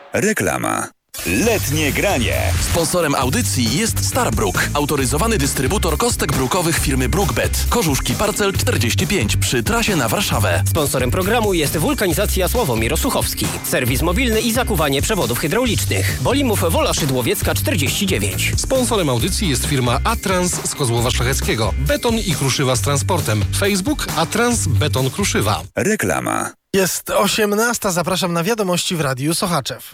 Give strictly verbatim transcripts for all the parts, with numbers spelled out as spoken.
Reklama. Letnie granie. Sponsorem audycji jest Starbrook, autoryzowany dystrybutor kostek brukowych firmy Brookbet. Korzuszki Parcel czterdzieści pięć przy trasie na Warszawę. Sponsorem programu jest Wulkanizacja Sławomir Osuchowski. Serwis mobilny i zakuwanie przewodów hydraulicznych. Bolimów Wola Szydłowiecka czterdzieści dziewięć. Sponsorem audycji jest firma Atrans z Kozłowa Szlacheckiego. Beton i kruszywa z transportem. Facebook Atrans Beton Kruszywa. Reklama. Jest osiemnasta. Zapraszam na wiadomości w Radiu Sochaczew.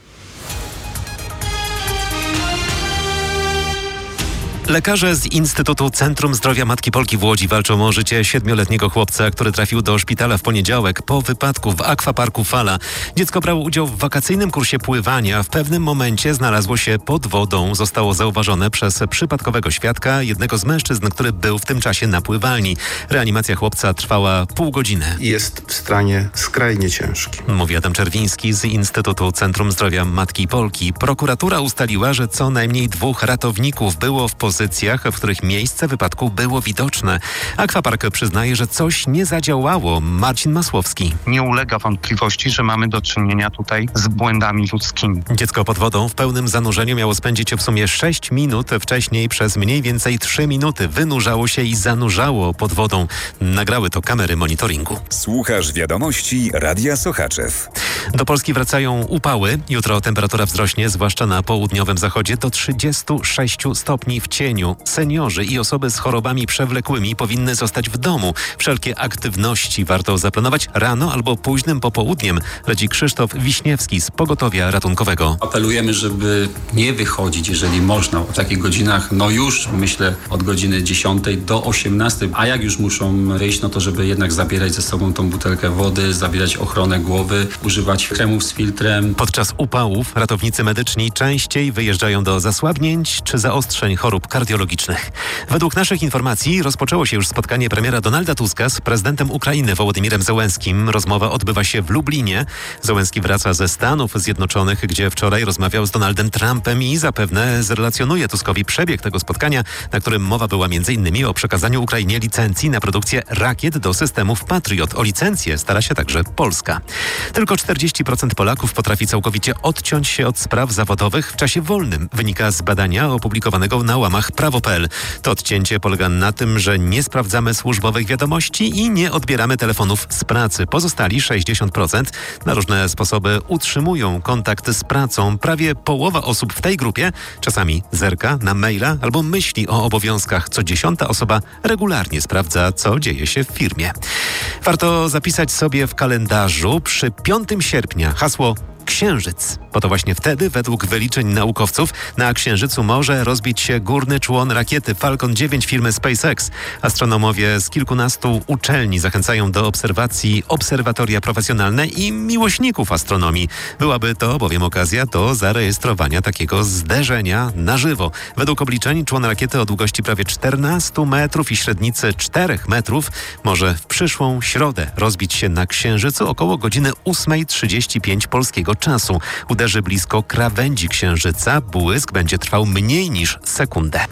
Lekarze z Instytutu Centrum Zdrowia Matki Polki w Łodzi walczą o życie siedmioletniego chłopca, który trafił do szpitala w poniedziałek po wypadku w akwaparku Fala. Dziecko brało udział w wakacyjnym kursie pływania. W pewnym momencie znalazło się pod wodą. Zostało zauważone przez przypadkowego świadka, jednego z mężczyzn, który był w tym czasie na pływalni. Reanimacja chłopca trwała pół godziny. Jest w stanie skrajnie ciężkim. Mówi Adam Czerwiński z Instytutu Centrum Zdrowia Matki Polki. Prokuratura ustaliła, że co najmniej dwóch ratowników było w pozycji, w których miejsce wypadku było widoczne. Akwapark przyznaje, że coś nie zadziałało. Marcin Masłowski. Nie ulega wątpliwości, że mamy do czynienia tutaj z błędami ludzkimi. Dziecko pod wodą w pełnym zanurzeniu miało spędzić w sumie sześć minut. Wcześniej przez mniej więcej trzy minuty wynurzało się i zanurzało pod wodą. Nagrały to kamery monitoringu. Słuchasz wiadomości Radia Sochaczew. Do Polski wracają upały. Jutro temperatura wzrośnie, zwłaszcza na południowym zachodzie, do trzydziestu sześciu stopni w cieniu. Seniorzy i osoby z chorobami przewlekłymi powinny zostać w domu. Wszelkie aktywności warto zaplanować rano albo późnym popołudniem, radzi Krzysztof Wiśniewski z Pogotowia Ratunkowego. Apelujemy, żeby nie wychodzić, jeżeli można, o takich godzinach, no już myślę od godziny dziesiątej do osiemnastej, a jak już muszą wyjść, no to żeby jednak zabierać ze sobą tą butelkę wody, zabierać ochronę głowy, używać kremów z filtrem. Podczas upałów ratownicy medyczni częściej wyjeżdżają do zasłabnięć czy zaostrzeń chorób kardiologicznych. Według naszych informacji rozpoczęło się już spotkanie premiera Donalda Tuska z prezydentem Ukrainy Wołodymirem Zełenskim. Rozmowa odbywa się w Lublinie. Zełenski wraca ze Stanów Zjednoczonych, gdzie wczoraj rozmawiał z Donaldem Trumpem i zapewne zrelacjonuje Tuskowi przebieg tego spotkania, na którym mowa była między innymi o przekazaniu Ukrainie licencji na produkcję rakiet do systemów Patriot. O licencję stara się także Polska. Tylko czterdzieści procent Polaków potrafi całkowicie odciąć się od spraw zawodowych w czasie wolnym, wynika z badania opublikowanego na łamach prawo kropka p l. To odcięcie polega na tym, że nie sprawdzamy służbowych wiadomości i nie odbieramy telefonów z pracy. Pozostali sześćdziesiąt procent na różne sposoby utrzymują kontakt z pracą. Prawie połowa osób w tej grupie czasami zerka na maila albo myśli o obowiązkach. Co dziesiąta osoba regularnie sprawdza, co dzieje się w firmie. Warto zapisać sobie w kalendarzu przy piątego sierpnia hasło Księżyc, bo to właśnie wtedy, według wyliczeń naukowców, na Księżycu może rozbić się górny człon rakiety Falcon dziewięć firmy SpaceX. Astronomowie z kilkunastu uczelni zachęcają do obserwacji obserwatoria profesjonalne i miłośników astronomii. Byłaby to bowiem okazja do zarejestrowania takiego zderzenia na żywo. Według obliczeń człon rakiety o długości prawie czternastu metrów i średnicy czterech metrów może w przyszłą środę rozbić się na Księżycu około godziny ósmej trzydzieści pięć polskiego czasu. Uderzy blisko krawędzi Księżyca. Błysk będzie trwał mniej niż sekundę.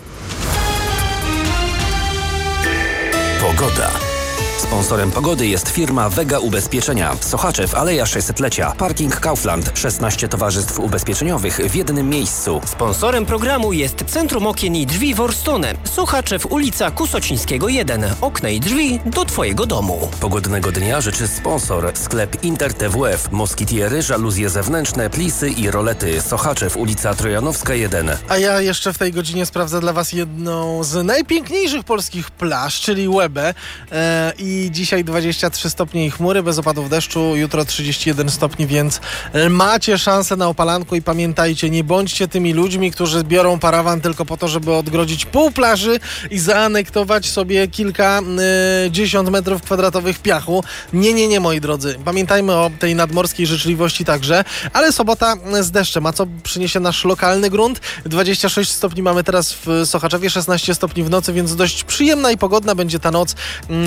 Pogoda. Sponsorem pogody jest firma Vega Ubezpieczenia. Sochaczew, Aleja sześćsetlecia. Parking Kaufland. szesnaście towarzystw ubezpieczeniowych w jednym miejscu. Sponsorem programu jest Centrum Okien i Drzwi Worstone. Sochaczew, ulica Kusocińskiego jeden. Okna i drzwi do Twojego domu. Pogodnego dnia życzy sponsor. Sklep Inter T W F. Moskitiery, żaluzje zewnętrzne, plisy i rolety. Sochaczew, ulica Trojanowska jeden. A ja jeszcze w tej godzinie sprawdzę dla Was jedną z najpiękniejszych polskich plaż, czyli Łebę. E, I dzisiaj dwadzieścia trzy stopnie i chmury, bez opadów deszczu, jutro trzydzieści jeden stopni, więc macie szansę na opalanku i pamiętajcie, nie bądźcie tymi ludźmi, którzy biorą parawan tylko po to, żeby odgrodzić pół plaży i zaanektować sobie kilkadziesiąt metrów kwadratowych piachu. Nie, nie, nie, moi drodzy. Pamiętajmy o tej nadmorskiej życzliwości także, ale sobota z deszczem. A co przyniesie nasz lokalny grunt? dwadzieścia sześć stopni mamy teraz w Sochaczewie, szesnaście stopni w nocy, więc dość przyjemna i pogodna będzie ta noc. Yy,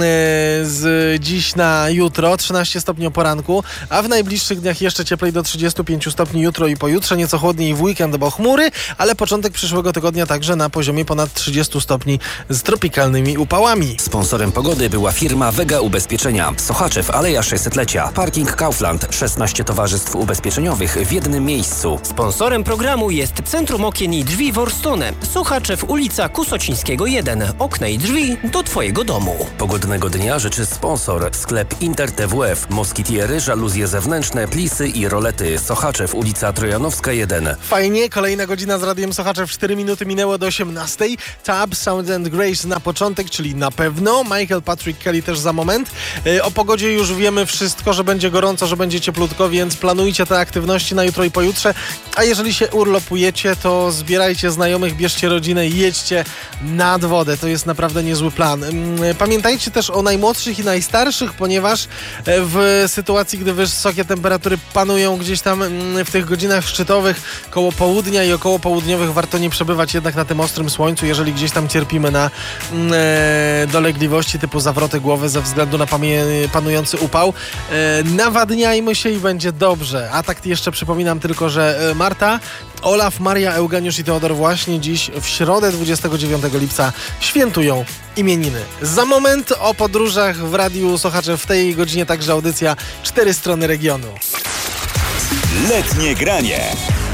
z dziś na jutro, trzynaście stopni o poranku, a w najbliższych dniach jeszcze cieplej do trzydziestu pięciu stopni jutro i pojutrze, nieco chłodniej w weekend, bo chmury, ale początek przyszłego tygodnia także na poziomie ponad trzydziestu stopni z tropikalnymi upałami. Sponsorem pogody była firma Vega Ubezpieczenia. Sochaczew, Aleja sześćsetlecia. Parking Kaufland. szesnaście towarzystw ubezpieczeniowych w jednym miejscu. Sponsorem programu jest Centrum Okien i Drzwi Worstone. Sochaczew, ulica Kusocińskiego jeden. Okna i drzwi do Twojego domu. Pogodnego dnia życzy sponsor. Sklep Inter T W F. Moskitiery, żaluzje zewnętrzne, plisy i rolety. Sochaczew, ulica Trojanowska jeden. Fajnie, kolejna godzina z Radiem Sochaczew. cztery minuty minęło do osiemnastej. Tab, Sound and Grace na początek, czyli na pewno. Michael Patrick Kelly też za moment. Yy, o pogodzie już wiemy wszystko, że będzie gorąco, że będzie cieplutko, więc planujcie te aktywności na jutro i pojutrze. A jeżeli się urlopujecie, to zbierajcie znajomych, bierzcie rodzinę i jedźcie nad wodę. To jest naprawdę niezły plan. Yy, pamiętajcie też o najmłodszych i najstarszych, ponieważ w sytuacji, gdy wysokie temperatury panują gdzieś tam w tych godzinach szczytowych koło południa i około południowych, warto nie przebywać jednak na tym ostrym słońcu, jeżeli gdzieś tam cierpimy na e, dolegliwości typu zawroty głowy ze względu na pamie, panujący upał. E, nawadniajmy się i będzie dobrze. A tak jeszcze przypominam tylko, że Marta, Olaf, Maria, Eugeniusz i Teodor właśnie dziś w środę dwudziestego dziewiątego lipca świętują imieniny. Za moment o podróżach w Radiu Sochaczew w tej godzinie także audycja Cztery Strony Regionu. Letnie granie.